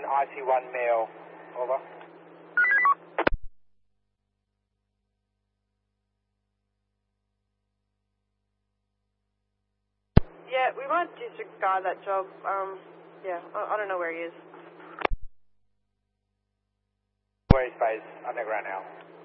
IC1 male. Over. Yeah, we might disregard that job. Yeah, I don't know where he is. Where is base? Underground now.